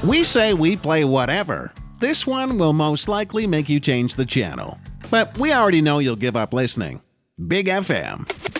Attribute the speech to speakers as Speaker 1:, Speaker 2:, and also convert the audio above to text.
Speaker 1: We say we play whatever. This one will most likely make you change the channel. But we already know you'll give up listening. Big FM.